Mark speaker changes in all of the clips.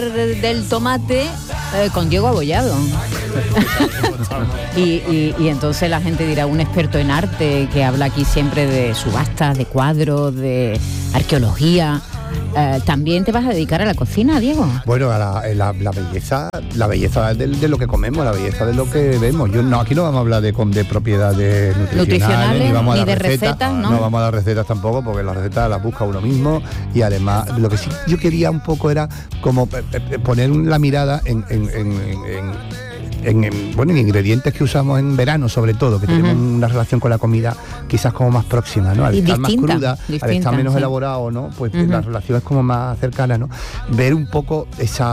Speaker 1: del tomate con Diego Abollado. y entonces la gente dirá, un experto en arte que habla aquí siempre de subastas, de cuadros, de arqueología. ¿También te vas a dedicar a la cocina, Diego?
Speaker 2: Bueno, a la belleza de lo que comemos, la belleza de lo que vemos. Aquí no vamos a hablar de propiedades nutricionales ni vamos a dar
Speaker 1: de recetas, ¿no?
Speaker 2: No vamos a dar recetas tampoco, porque las recetas las busca uno mismo, y además lo que sí yo quería un poco era como poner la mirada en ingredientes que usamos en verano, sobre todo, que tenemos una relación con la comida quizás como más próxima, ¿no? Al estar más cruda, al estar menos elaborado, ¿no? Pues la relación es como más cercana, ¿no? Ver un poco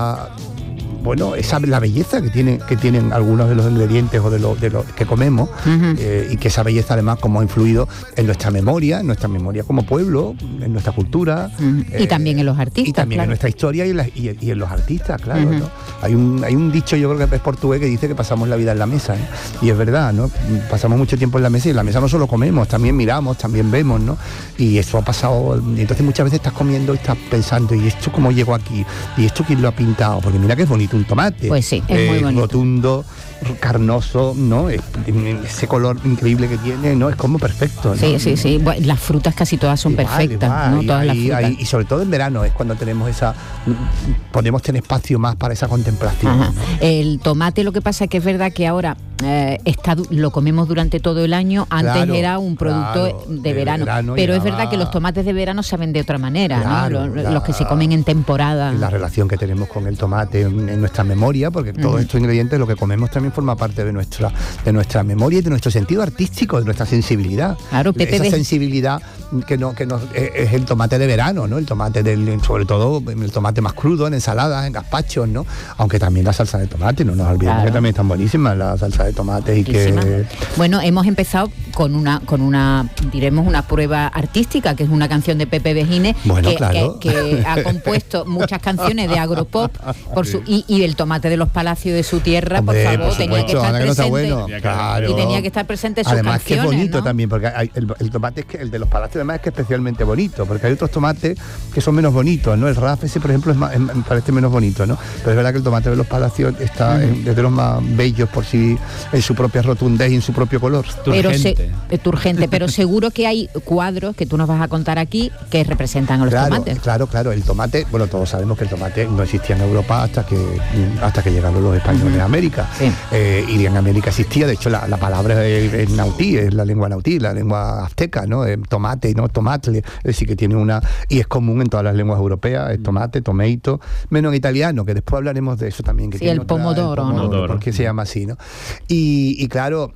Speaker 2: la belleza que tienen algunos de los ingredientes o de los que comemos, y que esa belleza además como ha influido en nuestra memoria como pueblo, en nuestra cultura,
Speaker 1: y también en los artistas,
Speaker 2: y también en nuestra historia y en los artistas, claro, ¿no? Hay un dicho, yo creo que es portugués, que dice que pasamos la vida en la mesa, ¿eh? Y es verdad, ¿no? Pasamos mucho tiempo en la mesa, y en la mesa no solo comemos, también miramos, también vemos, ¿no? Y eso ha pasado, y entonces muchas veces estás comiendo y estás pensando, ¿y esto cómo llegó aquí? ¿Y esto quién lo ha pintado? Porque mira que es bonito un tomate.
Speaker 1: Pues sí, es muy bonito.
Speaker 2: Rotundo, carnoso, ¿no? Ese color increíble que tiene, ¿no? Es como perfecto, ¿no?
Speaker 1: Sí. Bueno, las frutas casi todas son perfectas, ¿no? Todas las frutas.
Speaker 2: Y sobre todo en verano es cuando tenemos podemos tener espacio más para esa contemplación, ¿no?
Speaker 1: El tomate, lo que pasa es que es verdad que ahora lo comemos durante todo el año. Antes era un producto de verano, pero es verdad que los tomates de verano saben de otra manera, ¿no? Los que se comen en temporada.
Speaker 2: La relación que tenemos con el tomate en nuestra memoria, porque todos estos ingredientes, lo que comemos también forma parte de nuestra memoria y de nuestro sentido artístico, de nuestra sensibilidad.
Speaker 1: Claro,
Speaker 2: esa sensibilidad que es el tomate de verano, ¿no? El tomate sobre todo el tomate más crudo, en ensaladas, en gazpachos, ¿no? Aunque también la salsa de tomate, no nos olvidemos que también están buenísimas la salsa de tomate.
Speaker 1: Bueno, hemos empezado con una diremos una prueba artística, que es una canción de Pepe Vejines, que ha compuesto muchas canciones de agropop y el tomate de los palacios de su tierra, por favor, tenía que estar presente. Y tenía que estar presente en sus
Speaker 2: además
Speaker 1: canciones,
Speaker 2: que es bonito, ¿no? También, porque el tomate el de los palacios además es que es especialmente bonito, porque hay otros tomates que son menos bonitos, ¿no? El Raf ese, por ejemplo, me parece menos bonito, ¿no? Pero es verdad que el tomate de los palacios está desde los más bellos por sí, en su propia rotundez y en su propio color.
Speaker 1: Turgente, pero seguro que hay cuadros que tú nos vas a contar aquí que representan a los tomates.
Speaker 2: Claro, el tomate, bueno, todos sabemos que el tomate no existía en Europa hasta que llegaron los españoles a América. Sí. Y en América existía, de hecho la palabra es nautí, es la lengua nautí, la lengua azteca, ¿no? Tomate, ¿no? Tomatle, es decir, que tiene y es común en todas las lenguas europeas, es tomate, tomato, menos en italiano, que después hablaremos de eso también. Que
Speaker 1: sí, el pomodoro, ¿no?
Speaker 2: Porque se llama así, ¿no? Y claro,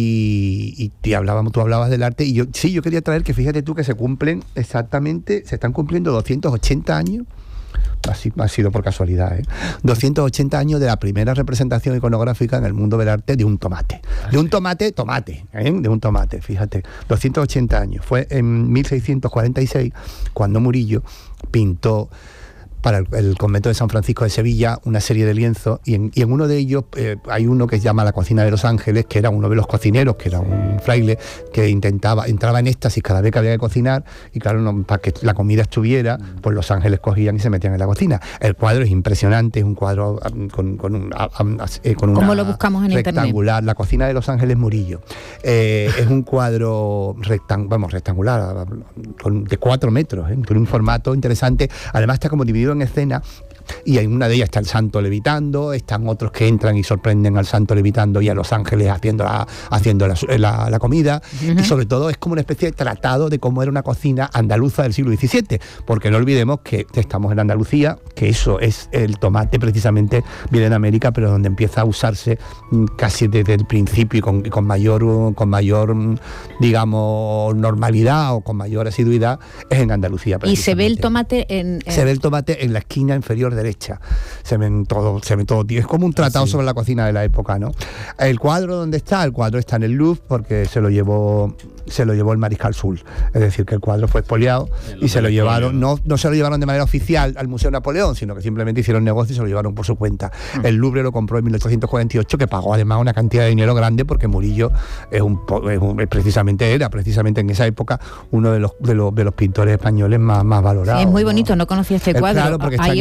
Speaker 2: tú hablabas del arte, y yo quería traer que fíjate tú que se están cumpliendo 280 años. Así ha sido por casualidad, 280 años de la primera representación iconográfica en el mundo del arte de un tomate. De un tomate, fíjate. 280 años. Fue en 1646 cuando Murillo pintó para el convento de San Francisco de Sevilla una serie de lienzos, y en uno de ellos hay uno que se llama La cocina de los ángeles, que era uno de los cocineros, que era un fraile que entraba en éxtasis cada vez que había que cocinar, y claro, para que la comida estuviera, pues los ángeles cogían y se metían en la cocina. El cuadro es impresionante, es un cuadro con
Speaker 1: ¿Cómo lo buscamos en
Speaker 2: rectangular,
Speaker 1: internet?
Speaker 2: La cocina de los ángeles Murillo. Es un cuadro rectangular, de 4 metros, con un formato interesante. Además está como dividido en escena, y en una de ellas está el santo levitando, están otros que entran y sorprenden al santo levitando y a los ángeles haciendo la comida, y sobre todo es como una especie de tratado de cómo era una cocina andaluza del siglo XVII, porque no olvidemos que estamos en Andalucía, que eso es el tomate, precisamente viene de América, pero donde empieza a usarse casi desde el principio y con mayor digamos normalidad o con mayor asiduidad es en Andalucía.
Speaker 1: Y se ve el tomate
Speaker 2: en la esquina inferior derecha, se ven todo, tío. Es como un tratado sobre la cocina de la época, ¿no? El cuadro, ¿dónde está? El cuadro está en el Louvre porque se lo llevó el mariscal Soult, es decir, que el cuadro fue expoliado y se lo llevaron, no se lo llevaron de manera oficial al Museo Napoleón, sino que simplemente hicieron negocio y se lo llevaron por su cuenta. El Louvre lo compró en 1848, que pagó además una cantidad de dinero grande, porque Murillo precisamente en esa época uno de los pintores españoles más valorados.
Speaker 1: Sí, es muy bonito, no conocía este cuadro.
Speaker 2: Claro, porque está en el Louvre,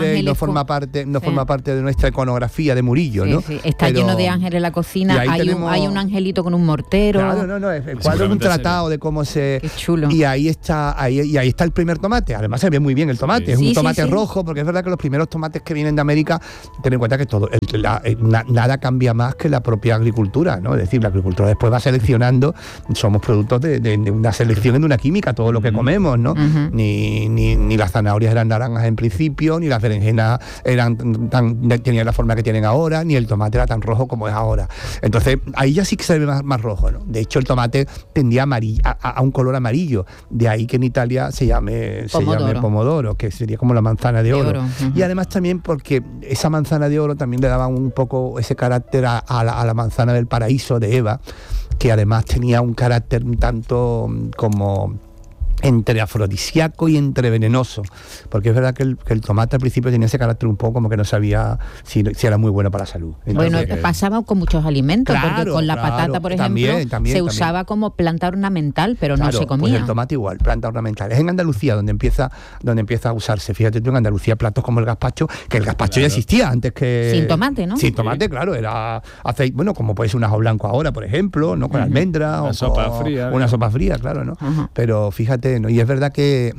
Speaker 2: y no forma parte de nuestra iconografía de Murillo, ¿no?
Speaker 1: Sí. Está lleno de ángeles en la cocina, hay un angelito con un mortero.
Speaker 2: Claro, el cuadro es un tratado de cómo se...
Speaker 1: Qué chulo.
Speaker 2: Y ahí está el primer tomate. Además se ve muy bien el tomate, es un tomate rojo, porque es verdad que los primeros tomates que vienen de América, ten en cuenta que nada cambia más que la propia agricultura, ¿no? Es decir, la agricultura después va seleccionando, somos productos de una selección de una química, todo lo que comemos, ¿no? Ni las zanahorias eran naranjas en principio, ni las berenjenas tenían la forma que tienen ahora, ni el tomate era tan rojo como es ahora. Entonces, ahí ya sí que se ve más rojo, ¿no? De hecho, el tomate tendía a un color amarillo, de ahí que en Italia se llame pomodoro, que sería como la manzana de oro. Y además también porque esa manzana de oro también le daba un poco ese carácter a la manzana del paraíso de Eva, que además tenía un carácter un tanto como entre afrodisíaco y entre venenoso, porque es verdad que el tomate al principio tenía ese carácter un poco como que no sabía si era muy bueno para la salud. Entonces,
Speaker 1: pasaba con muchos alimentos, porque con la patata, por ejemplo, se usaba como planta ornamental, pero no se comía.
Speaker 2: Pues el tomate igual, planta ornamental. Es en Andalucía donde empieza a usarse. Fíjate tú, en Andalucía platos como el gazpacho, que el gazpacho ya existía antes que...
Speaker 1: Sin tomate, ¿no?
Speaker 2: Sin tomate, claro, era aceite, bueno, como puede ser un ajo blanco ahora, por ejemplo, ¿no? Con almendra,
Speaker 3: una sopa fría,
Speaker 2: claro, ¿no? Pero fíjate, ¿no? Y es verdad que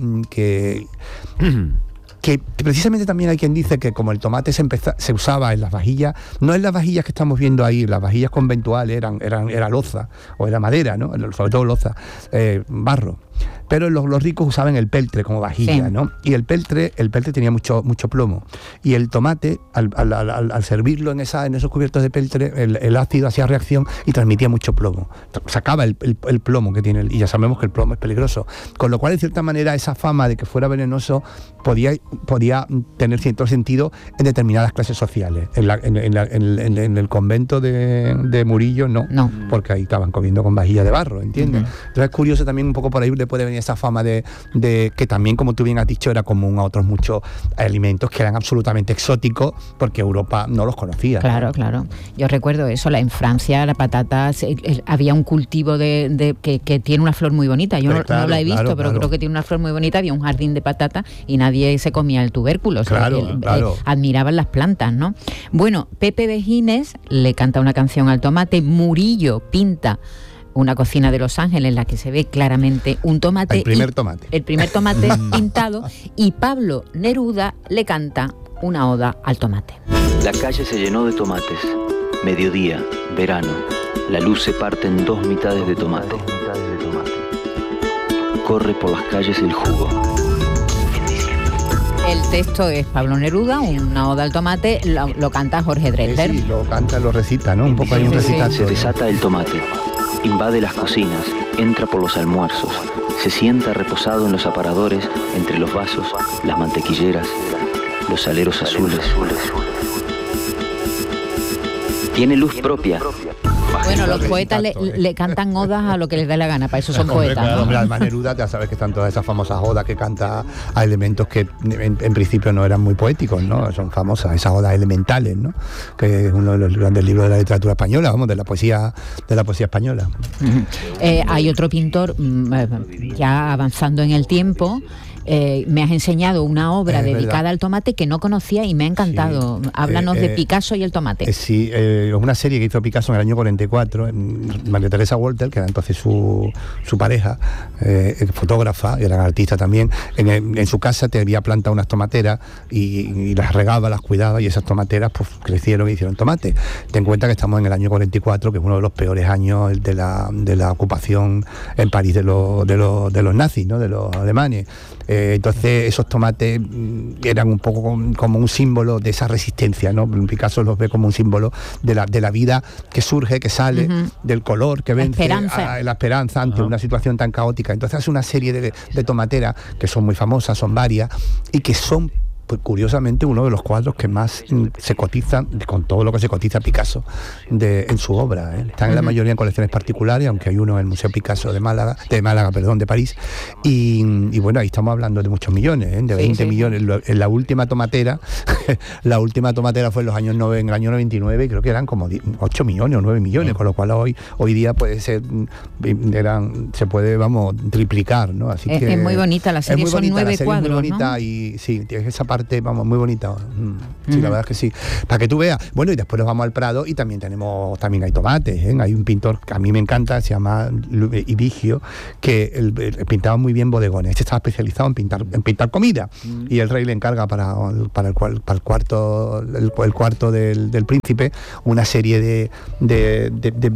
Speaker 2: precisamente también hay quien dice que como el tomate se usaba en las vajillas, no en las vajillas que estamos viendo ahí, las vajillas conventuales era loza o era madera, ¿no? Sobre todo loza, barro. Pero los ricos usaban el peltre como vajilla, ¿no? Y el peltre tenía mucho plomo. Y el tomate, al servirlo en esos cubiertos de peltre, el ácido hacía reacción y transmitía mucho plomo. Sacaba el plomo que tiene, y ya sabemos que el plomo es peligroso. Con lo cual, en cierta manera, esa fama de que fuera venenoso podía tener cierto sentido en determinadas clases sociales. En el convento de Murillo, no, porque ahí estaban comiendo con vajilla de barro, ¿entiendes? Entonces es curioso también un poco por ahí le puede venir esa fama de que también, como tú bien has dicho, era común a otros muchos alimentos que eran absolutamente exóticos porque Europa no los conocía.
Speaker 1: Claro. Yo recuerdo eso, en Francia la patata, había un cultivo que tiene una flor muy bonita. Yo no la he visto, pero creo que tiene una flor muy bonita. Había un jardín de patata y nadie se comía el tubérculo. Admiraban las plantas, ¿no? Bueno, Pepe Vejines le canta una canción al tomate, Murillo pinta una cocina de Los Ángeles en la que se ve claramente un tomate. El primer tomate pintado, y Pablo Neruda le canta una oda al tomate.
Speaker 4: La calle se llenó de tomates. Mediodía, verano. La luz se parte en dos mitades de tomate. Corre por las calles el jugo.
Speaker 1: El texto es Pablo Neruda, una oda al tomate, lo canta Jorge Drexler.
Speaker 2: Sí, lo recita, ¿no? Un poco hay un recitatorio.
Speaker 4: Se desata el tomate. Invade las cocinas, entra por los almuerzos, se sienta reposado en los aparadores, entre los vasos, las mantequilleras, los aleros azules. Tiene luz propia.
Speaker 1: Bueno, los poetas le cantan odas a lo que les da la gana, para eso son poetas, ¿no?
Speaker 2: Hombre, además Neruda, ya sabes que están todas esas famosas odas que canta a elementos que en principio no eran muy poéticos, ¿no? Son famosas, esas odas elementales, ¿no? Que es uno de los grandes libros de la literatura española, de la poesía española.
Speaker 1: Hay otro pintor, ya avanzando en el tiempo, me has enseñado una obra dedicada al tomate que no conocía y me ha encantado. Háblanos de Picasso y el tomate.
Speaker 2: Es una serie que hizo Picasso en el año 44, María Teresa Walter, que era entonces su pareja, fotógrafa y era artista también. En su casa había plantado unas tomateras y las regaba, las cuidaba, y esas tomateras pues crecieron y hicieron tomate. Ten en cuenta que estamos en el año 44, que es uno de los peores años de la ocupación en París de los nazis, ¿no? De los alemanes. Entonces esos tomates eran un poco como un símbolo de esa resistencia, ¿no? Picasso los ve como un símbolo de la vida que surge, que sale, del color que vence, la esperanza ante una situación tan caótica. Entonces hace una serie de tomateras que son muy famosas, son varias, y que son, pues, curiosamente, uno de los cuadros que más se cotizan, con todo lo que se cotiza Picasso en su obra. Están en la mayoría en colecciones particulares, aunque hay uno en el Museo Picasso de París. Y bueno, ahí estamos hablando de muchos millones, de 20 millones. En la última tomatera, fue en el año 99, y creo que eran como 8 millones o 9 millones, con lo cual hoy día puede ser, se puede, triplicar, ¿no? Así que
Speaker 1: es muy bonita la serie, son 9 cuadros,
Speaker 2: muy bonita,
Speaker 1: ¿no?
Speaker 2: Y sí, tiene esa parte arte, vamos, muy bonita. Sí, la verdad es que sí. Para que tú veas. Bueno, y después nos vamos al Prado y también hay tomates, ¿eh? Hay un pintor que a mí me encanta, se llama Ibigio, que él pintaba muy bien bodegones. Este estaba especializado en pintar comida. Y el rey le encarga para el cuarto del príncipe una serie de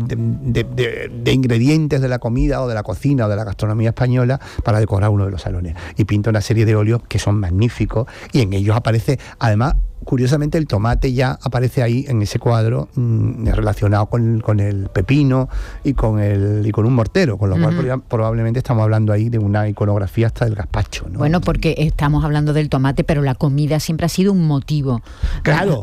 Speaker 2: ingredientes de la comida o de la cocina o de la gastronomía española para decorar uno de los salones. Y pinta una serie de óleos que son magníficos y en ellos aparece, además, curiosamente el tomate ya aparece ahí en ese cuadro relacionado con el pepino y con un mortero, con lo cual probablemente estamos hablando ahí de una iconografía hasta del gazpacho, ¿no?
Speaker 1: Bueno, porque estamos hablando del tomate, pero la comida siempre ha sido un motivo.
Speaker 2: Claro.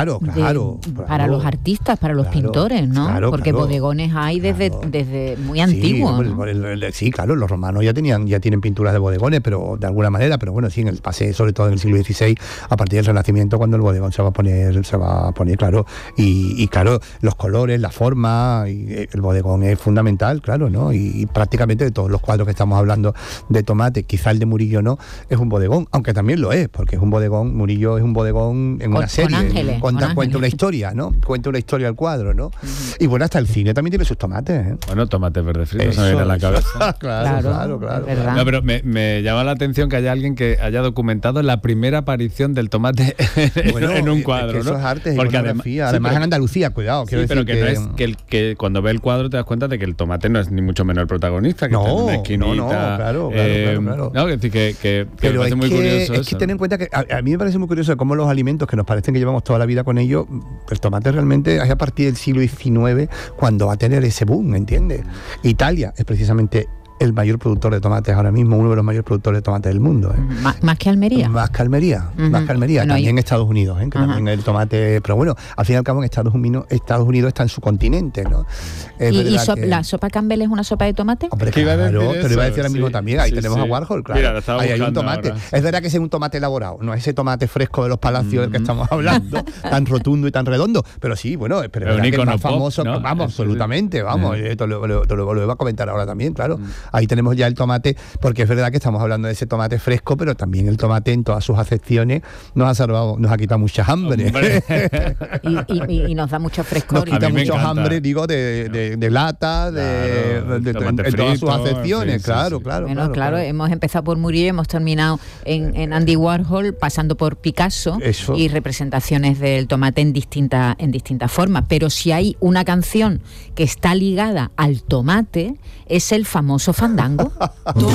Speaker 1: Para los artistas, para los pintores, ¿no? Porque bodegones hay desde muy antiguo.
Speaker 2: Sí, claro, los romanos ya tienen pinturas de bodegones, pero de alguna manera, pero bueno, sí, en el pasé, sobre todo en el siglo XVI, a partir del Renacimiento, cuando el bodegón se va a poner claro, y claro, los colores, la forma, y el bodegón es fundamental, claro, ¿no? Y prácticamente de todos los cuadros que estamos hablando de tomate, quizá el de Murillo no, es un bodegón, aunque también lo es, porque es un bodegón, Murillo es un bodegón en una serie, cuenta una historia, ¿no? Cuenta una historia al cuadro, ¿no? Y bueno, hasta el cine también tiene sus tomates, ¿eh?
Speaker 3: Bueno, tomates verdes fritos se me viene a la cabeza.
Speaker 2: Claro.
Speaker 3: No, pero me llama la atención que haya alguien que haya documentado la primera aparición del tomate en un cuadro,
Speaker 2: eso
Speaker 3: ¿no?
Speaker 2: es arte y iconografía. Además en Andalucía, cuidado.
Speaker 3: Sí, pero que no es que cuando ve el cuadro te das cuenta de que el tomate no es ni mucho menos el protagonista, que está en una esquinita.
Speaker 2: Claro.
Speaker 3: No, es decir, que
Speaker 2: pero
Speaker 3: me parece muy curioso
Speaker 2: es que ten en cuenta que a mí me parece muy curioso cómo los alimentos que nos parecen que llevamos toda la vida con ellos, el tomate realmente es a partir del siglo XIX cuando va a tener ese boom, ¿entiendes? Italia es precisamente el mayor productor de tomates ahora mismo, uno de los mayores productores de tomates del mundo, ¿eh?
Speaker 1: ¿Más que Almería?
Speaker 2: Más que Almería. Bueno, también Estados Unidos, que también el tomate, pero bueno, al fin y al cabo en Estados Unidos está en su continente, ¿no?
Speaker 1: ¿La sopa Campbell es una sopa de tomate?
Speaker 2: Hombre, claro, te lo iba a decir ahora mismo también, ahí tenemos a Warhol, claro. Mira, ahí hay un tomate. Ahora. Es verdad que ese es un tomate elaborado, no es ese tomate fresco de los palacios del que estamos hablando, tan rotundo y tan redondo, pero sí, bueno, pero es verdad que es más famoso, ¿no? Vamos, absolutamente, vamos, te lo iba a comentar ahora también, claro. Ahí tenemos ya el tomate, porque es verdad que estamos hablando de ese tomate fresco, pero también el tomate en todas sus acepciones nos ha quitado mucha hambre.
Speaker 1: y nos da mucho frescor.
Speaker 2: Nos quita mucho hambre, digo, de lata, en todas sus acepciones, claro.
Speaker 1: Bueno, claro, hemos empezado por Murillo, hemos terminado en Andy Warhol, pasando por Picasso. Eso. Y representaciones del tomate en distintas formas. Pero si hay una canción que está ligada al tomate, es el famoso fandango.